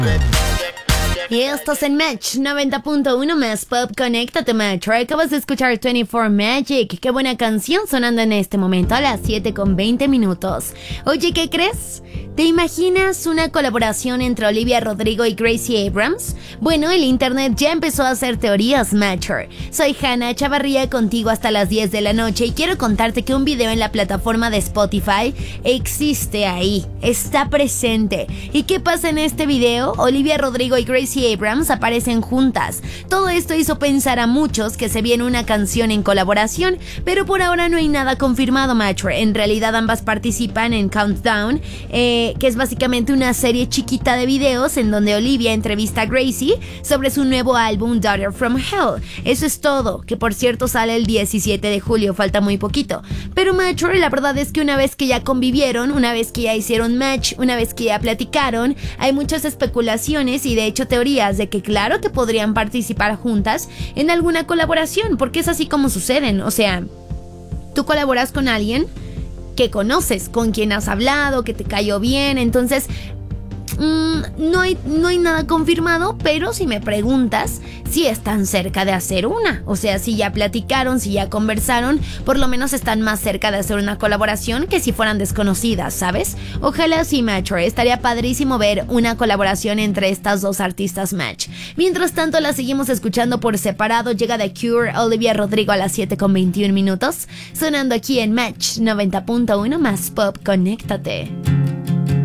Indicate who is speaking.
Speaker 1: Y estás en Match 90.1 más Pop. Conéctate, Metro. Acabas de escuchar 24 Magic. Qué buena canción sonando en este momento a las 7:20. Oye, ¿qué crees? ¿Te imaginas una colaboración entre Olivia Rodrigo y Gracie Abrams? Bueno, el internet ya empezó a hacer teorías, Matcher. Soy Hannah Chavarría, contigo hasta las 10 de la noche, y quiero contarte que un video en la plataforma de Spotify existe ahí, está presente. ¿Y qué pasa en este video? Olivia Rodrigo y Gracie Abrams aparecen juntas. Todo esto hizo pensar a muchos que se viene una canción en colaboración, pero por ahora no hay nada confirmado, Matcher. En realidad ambas participan en Countdown, que es básicamente una serie chiquita de videos en donde Olivia entrevista a Gracie sobre su nuevo álbum Daughter from Hell. Eso es todo, que por cierto sale el 17 de julio, falta muy poquito. Pero Metro, la verdad es que una vez que ya convivieron, una vez que ya hicieron match, una vez que ya platicaron, hay muchas especulaciones y de hecho teorías de que claro que podrían participar juntas en alguna colaboración, porque es así como suceden. O sea, tú colaboras con alguien que conoces, con quien has hablado, que te cayó bien, entonces no hay nada confirmado, pero si me preguntas, sí están cerca de hacer una. O sea, si ya platicaron, si ya conversaron, por lo menos están más cerca de hacer una colaboración que si fueran desconocidas, ¿sabes? Ojalá sí, Metro, estaría padrísimo ver una colaboración entre estas dos artistas match. Mientras tanto, la seguimos escuchando por separado. Llega The Cure, Olivia Rodrigo a las 7:21, sonando aquí en Match 90.1 más Pop. Conéctate.